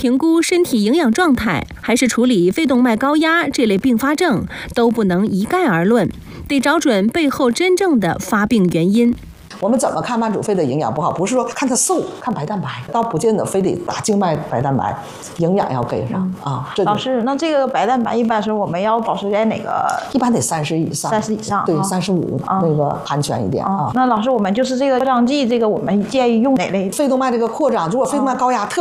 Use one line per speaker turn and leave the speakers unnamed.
评估身体营养状态，还是处理肺动脉高压这类并发症，都不能一概而论，得找准背后真正的发病原因。
我们怎么看慢阻肺的营养不好？不是说看他瘦，看白蛋白，倒不见得非得打静脉白蛋白，营养要跟上啊。
老师，那这个白蛋白一般是我们要保持在哪个？
一般得30以上
，30以上，
对，35那个安全一点啊。
那老师，我们就是这个扩张剂，这个我们建议用哪类？
肺动脉这个扩张，如果肺动脉高压特